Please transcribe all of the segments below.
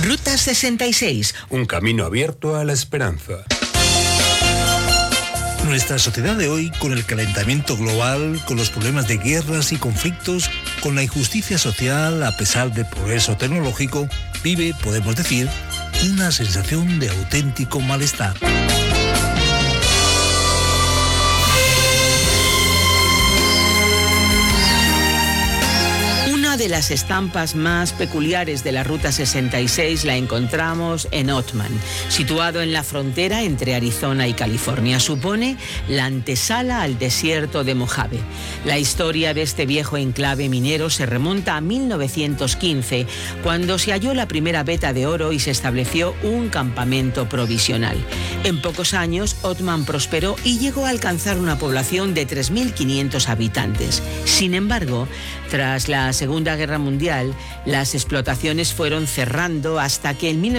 Ruta 66. Un camino abierto a la esperanza. Nuestra sociedad de hoy, con el calentamiento global, con los problemas de guerras y conflictos, con la injusticia social a pesar del progreso tecnológico, vive, podemos decir, una sensación de auténtico malestar. De las estampas más peculiares de la Ruta 66 la encontramos en Ottman, situado en la frontera entre Arizona y California. Supone la antesala al desierto de Mojave. La historia de este viejo enclave minero se remonta a 1915, cuando se halló la primera veta de oro y se estableció un campamento provisional. En pocos años, Ottman prosperó y llegó a alcanzar una población de 3.500 habitantes. Sin embargo, tras la Segunda Guerra Mundial, las explotaciones fueron cerrando hasta que en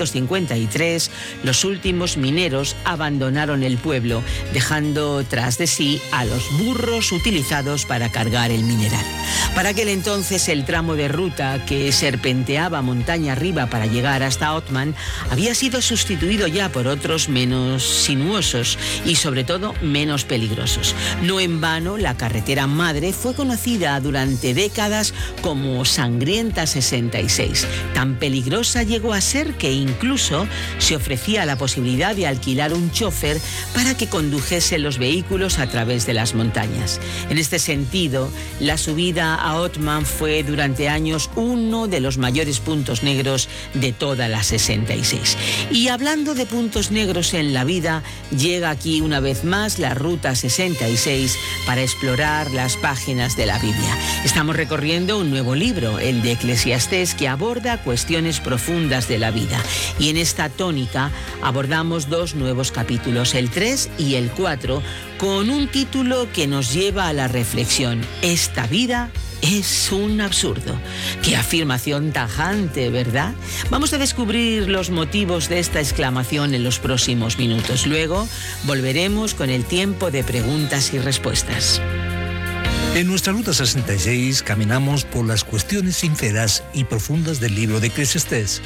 1953 los últimos mineros abandonaron el pueblo, dejando tras de sí a los burros utilizados para cargar el mineral. Para aquel entonces, el tramo de ruta que serpenteaba montaña arriba para llegar hasta Ottman había sido sustituido ya por otros menos sinuosos y sobre todo menos peligrosos. No en vano, la carretera madre fue conocida durante décadas como Sangrienta 66. Tan peligrosa llegó a ser que incluso se ofrecía la posibilidad de alquilar un chofer para que condujese los vehículos a través de las montañas. En este sentido, la subida a Ottman fue durante años uno de los mayores puntos negros de toda la 66. Y hablando de puntos negros en la vida, llega aquí una vez más la Ruta 66 para explorar las páginas de la Biblia. Estamos recorriendo un nuevo libro, el de Eclesiastés, que aborda cuestiones profundas de la vida. Y en esta tónica abordamos dos nuevos capítulos, el 3 y el 4, con un título que nos lleva a la reflexión: esta vida es un absurdo. Qué afirmación tajante, ¿verdad? Vamos a descubrir los motivos de esta exclamación en los próximos minutos. Luego volveremos con el tiempo de preguntas y respuestas. En nuestra Ruta 66 caminamos por las cuestiones sinceras y profundas del libro de Eclesiastés.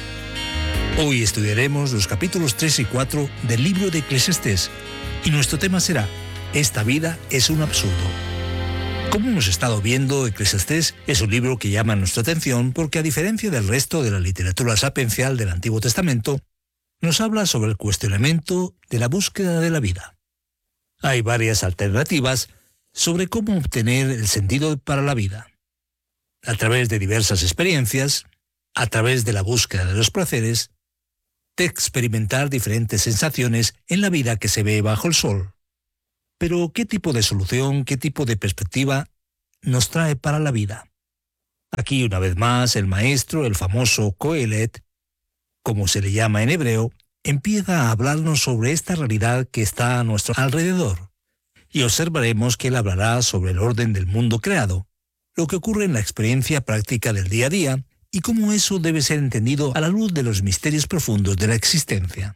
Hoy estudiaremos los capítulos 3 y 4 del libro de Eclesiastés y nuestro tema será: esta vida es un absurdo. Como hemos estado viendo, Eclesiastés es un libro que llama nuestra atención porque, a diferencia del resto de la literatura sapiencial del Antiguo Testamento, nos habla sobre el cuestionamiento de la búsqueda de la vida. Hay varias alternativas sobre cómo obtener el sentido para la vida. A través de diversas experiencias, a través de la búsqueda de los placeres, de experimentar diferentes sensaciones en la vida que se ve bajo el sol. Pero, ¿qué tipo de solución, qué tipo de perspectiva nos trae para la vida? Aquí, una vez más, el maestro, el famoso Coelet, como se le llama en hebreo, empieza a hablarnos sobre esta realidad que está a nuestro alrededor. Y observaremos que él hablará sobre el orden del mundo creado, lo que ocurre en la experiencia práctica del día a día y cómo eso debe ser entendido a la luz de los misterios profundos de la existencia.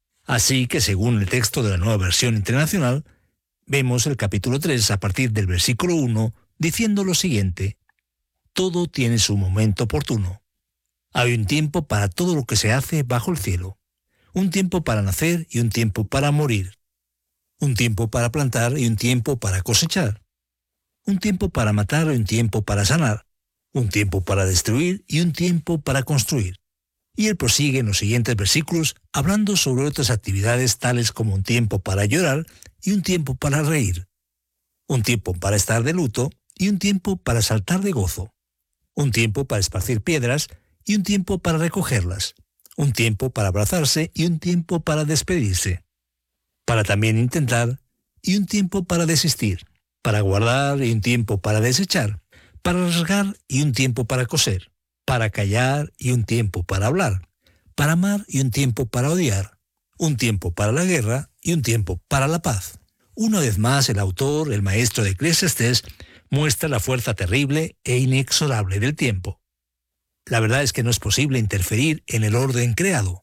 Así que, según el texto de la Nueva Versión Internacional, vemos el capítulo 3 a partir del versículo 1 diciendo lo siguiente: todo tiene su momento oportuno. Hay un tiempo para todo lo que se hace bajo el cielo, un tiempo para nacer y un tiempo para morir, un tiempo para plantar y un tiempo para cosechar, un tiempo para matar y un tiempo para sanar, un tiempo para destruir y un tiempo para construir. Y él prosigue en los siguientes versículos hablando sobre otras actividades tales como un tiempo para llorar y un tiempo para reír, un tiempo para estar de luto y un tiempo para saltar de gozo, un tiempo para esparcir piedras y un tiempo para recogerlas, un tiempo para abrazarse y un tiempo para despedirse, para también intentar y un tiempo para desistir, para guardar y un tiempo para desechar, para rasgar y un tiempo para coser, para callar y un tiempo para hablar, para amar y un tiempo para odiar, un tiempo para la guerra y un tiempo para la paz. Una vez más, el autor, el maestro de Eclesiastés, muestra la fuerza terrible e inexorable del tiempo. La verdad es que no es posible interferir en el orden creado.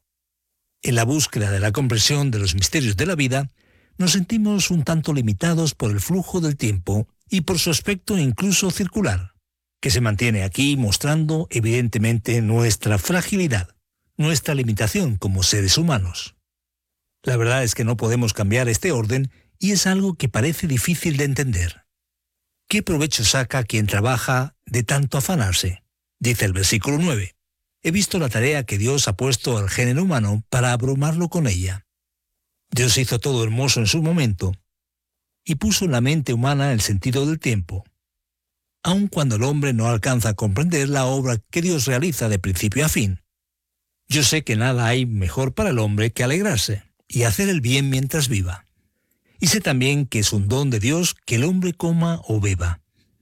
En la búsqueda de la comprensión de los misterios de la vida, nos sentimos un tanto limitados por el flujo del tiempo y por su aspecto incluso circular, que se mantiene aquí mostrando evidentemente nuestra fragilidad. nuestra limitación como seres humanos. La verdad es que no podemos cambiar este orden y es algo que parece difícil de entender. ¿Qué provecho saca quien trabaja de tanto afanarse? Dice el versículo 9. He visto la tarea que Dios ha puesto al género humano para abrumarlo con ella. Dios hizo todo hermoso en su momento y puso en la mente humana el sentido del tiempo. Aun cuando el hombre no alcanza a comprender la obra que Dios realiza de principio a fin. Yo sé que nada hay mejor para el hombre que alegrarse y hacer el bien mientras viva. Y sé también que es un don de Dios que el hombre coma o beba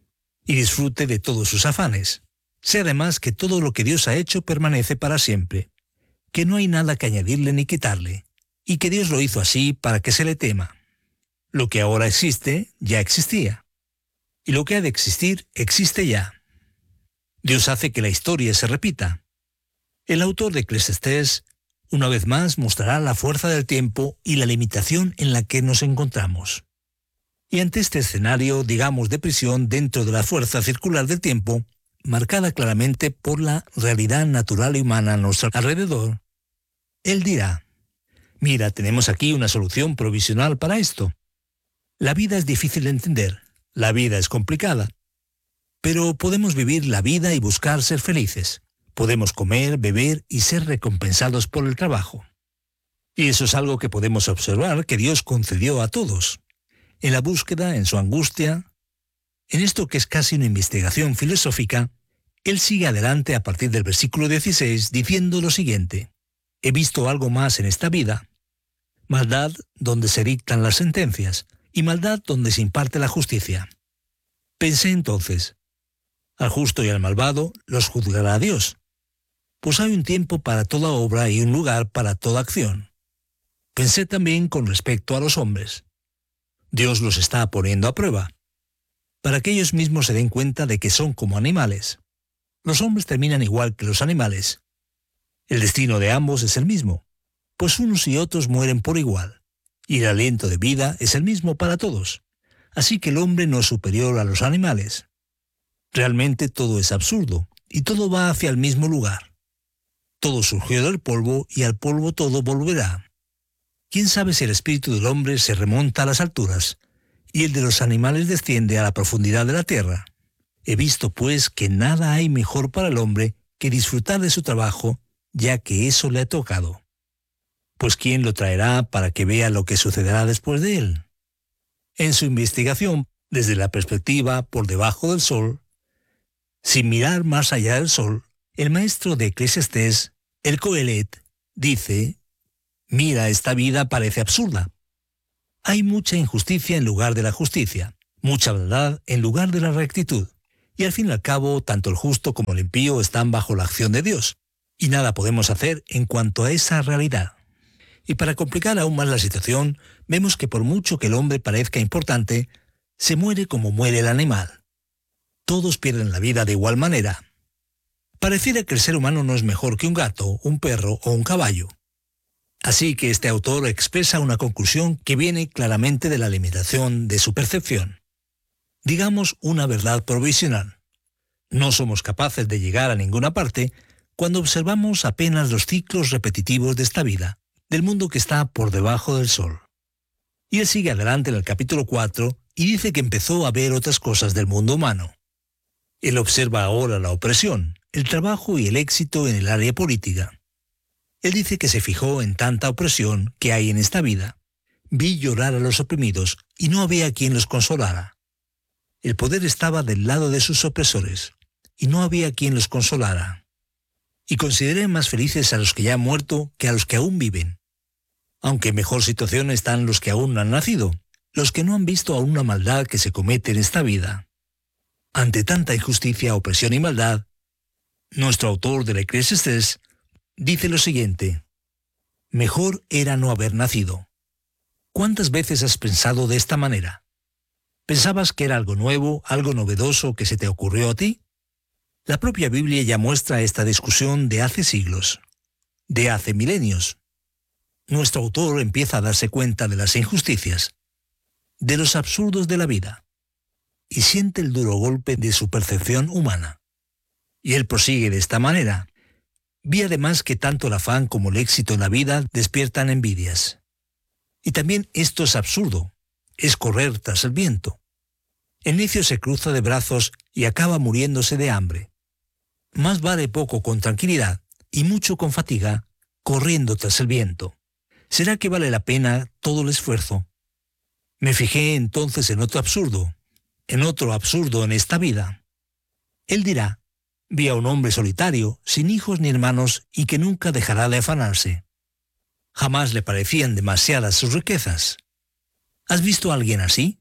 y disfrute de todos sus afanes. Sé además que todo lo que Dios ha hecho permanece para siempre, que no hay nada que añadirle ni quitarle, y que Dios lo hizo así para que se le tema. Lo que ahora existe, ya existía, y lo que ha de existir, existe ya. Dios hace que la historia se repita. El autor de Eclesiastés, una vez más, mostrará la fuerza del tiempo y la limitación en la que nos encontramos. Y ante este escenario, digamos, de prisión dentro de la fuerza circular del tiempo, marcada claramente por la realidad natural y humana a nuestro alrededor, él dirá: mira, tenemos aquí una solución provisional para esto. La vida es difícil de entender, la vida es complicada, pero podemos vivir la vida y buscar ser felices. Podemos comer, beber y ser recompensados por el trabajo. Y eso es algo que podemos observar que Dios concedió a todos. En la búsqueda, en su angustia, en esto que es casi una investigación filosófica, él sigue adelante a partir del versículo 16 diciendo lo siguiente: he visto algo más en esta vida, maldad donde se dictan las sentencias y maldad donde se imparte la justicia. Pensé entonces, al justo y al malvado los juzgará Dios, pues hay un tiempo para toda obra y un lugar para toda acción. Pensé también con respecto a los hombres. Dios los está poniendo a prueba, para que ellos mismos se den cuenta de que son como animales. Los hombres terminan igual que los animales. El destino de ambos es el mismo, pues unos y otros mueren por igual, y el aliento de vida es el mismo para todos. Así que el hombre no es superior a los animales. Realmente todo es absurdo, y todo va hacia el mismo lugar. Todo surgió del polvo, y al polvo todo volverá. ¿Quién sabe si el espíritu del hombre se remonta a las alturas, y el de los animales desciende a la profundidad de la tierra? He visto, pues, que nada hay mejor para el hombre que disfrutar de su trabajo, ya que eso le ha tocado. Pues ¿quién lo traerá para que vea lo que sucederá después de él? En su investigación, desde la perspectiva por debajo del sol, sin mirar más allá del sol, el maestro de Eclesiastés, el Coelet, dice: mira, esta vida parece absurda. Hay mucha injusticia en lugar de la justicia, mucha verdad en lugar de la rectitud. Y al fin y al cabo, tanto el justo como el impío están bajo la acción de Dios, y nada podemos hacer en cuanto a esa realidad. Y para complicar aún más la situación, vemos que por mucho que el hombre parezca importante, se muere como muere el animal. Todos pierden la vida de igual manera. Pareciera que el ser humano no es mejor que un gato, un perro o un caballo. Así que este autor expresa una conclusión que viene claramente de la limitación de su percepción. Digamos una verdad provisional. No somos capaces de llegar a ninguna parte cuando observamos apenas los ciclos repetitivos de esta vida, del mundo que está por debajo del sol. Y él sigue adelante en el capítulo 4 y dice que empezó a ver otras cosas del mundo humano. Él observa ahora la opresión, el trabajo y el éxito en el área política. Él dice que se fijó en tanta opresión que hay en esta vida. Vi llorar a los oprimidos y no había quien los consolara. El poder estaba del lado de sus opresores y no había quien los consolara. Y consideré más felices a los que ya han muerto que a los que aún viven. Aunque en mejor situación están los que aún no han nacido, los que no han visto aún la maldad que se comete en esta vida. Ante tanta injusticia, opresión y maldad, nuestro autor del Eclesiastés dice lo siguiente: mejor era no haber nacido. ¿Cuántas veces has pensado de esta manera? ¿Pensabas que era algo nuevo, algo novedoso que se te ocurrió a ti? La propia Biblia ya muestra esta discusión de hace siglos, de hace milenios. Nuestro autor empieza a darse cuenta de las injusticias, de los absurdos de la vida, y siente el duro golpe de su percepción humana. Y él prosigue de esta manera: Vi además que tanto el afán como el éxito en la vida despiertan envidias. Y también esto es absurdo, es correr tras el viento. El necio se cruza de brazos y acaba muriéndose de hambre. Más vale poco con tranquilidad y mucho con fatiga, corriendo tras el viento. ¿Será que vale la pena todo el esfuerzo? Me fijé entonces en otro absurdo en esta vida. Él dirá: vi a un hombre solitario, sin hijos ni hermanos, y que nunca dejará de afanarse. Jamás le parecían demasiadas sus riquezas. ¿Has visto a alguien así?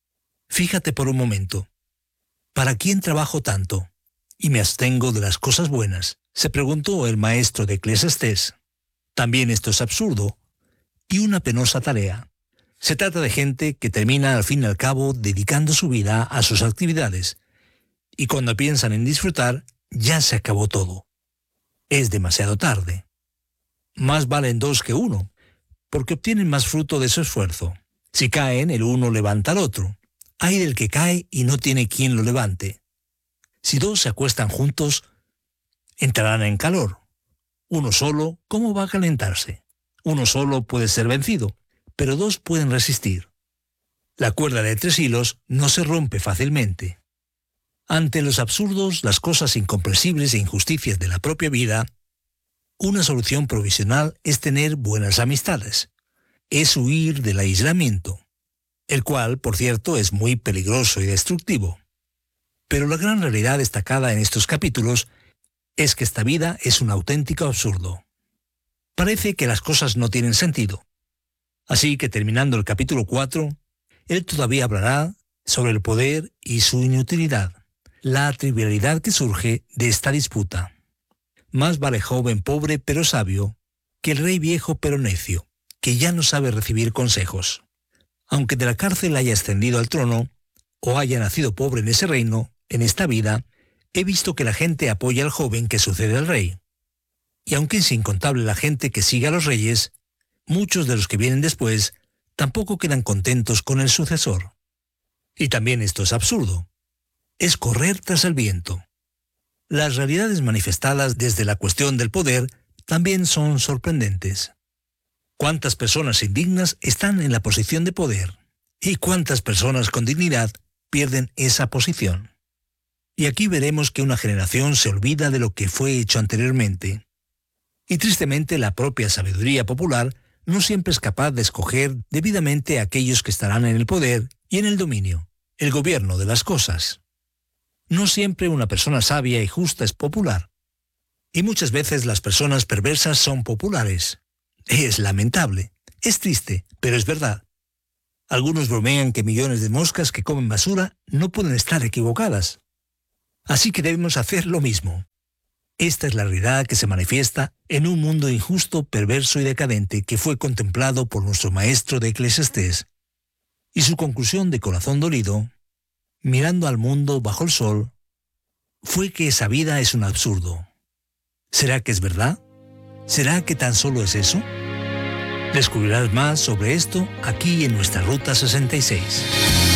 Fíjate por un momento. ¿Para quién trabajo tanto? Y me abstengo de las cosas buenas, se preguntó el maestro de Eclesiastés. También esto es absurdo y una penosa tarea. Se trata de gente que termina al fin y al cabo dedicando su vida a sus actividades, y cuando piensan en disfrutar, ya se acabó todo. Es demasiado tarde. Más valen dos que uno, porque obtienen más fruto de su esfuerzo. Si caen, el uno levanta al otro. Ay del que cae y no tiene quien lo levante. Si dos se acuestan juntos, entrarán en calor. Uno solo, ¿cómo va a calentarse? Uno solo puede ser vencido, pero dos pueden resistir. La cuerda de 3 hilos no se rompe fácilmente. Ante los absurdos, las cosas incomprensibles e injusticias de la propia vida, una solución provisional es tener buenas amistades. Es huir del aislamiento, el cual, por cierto, es muy peligroso y destructivo. Pero la gran realidad destacada en estos capítulos es que esta vida es un auténtico absurdo. Parece que las cosas no tienen sentido. Así que terminando el capítulo 4, él todavía hablará sobre el poder y su inutilidad, la trivialidad que surge de esta disputa. Más vale joven pobre pero sabio que el rey viejo pero necio, que ya no sabe recibir consejos. Aunque de la cárcel haya ascendido al trono, o haya nacido pobre en ese reino, en esta vida, he visto que la gente apoya al joven que sucede al rey. Y aunque es incontable la gente que sigue a los reyes, muchos de los que vienen después tampoco quedan contentos con el sucesor. Y también esto es absurdo. Es correr tras el viento. Las realidades manifestadas desde la cuestión del poder también son sorprendentes. ¿Cuántas personas indignas están en la posición de poder? ¿Y cuántas personas con dignidad pierden esa posición? Y aquí veremos que una generación se olvida de lo que fue hecho anteriormente. Y tristemente la propia sabiduría popular no siempre es capaz de escoger debidamente a aquellos que estarán en el poder y en el dominio, el gobierno de las cosas. No siempre una persona sabia y justa es popular. Y muchas veces las personas perversas son populares. Es lamentable, es triste, pero es verdad. Algunos bromean que millones de moscas que comen basura no pueden estar equivocadas. Así que debemos hacer lo mismo. Esta es la realidad que se manifiesta en un mundo injusto, perverso y decadente que fue contemplado por nuestro maestro de Eclesiastés. Y su conclusión de corazón dolido, mirando al mundo bajo el sol, fue que esa vida es un absurdo. ¿Será que es verdad? ¿Será que tan solo es eso? Descubrirás más sobre esto aquí en nuestra Ruta 66.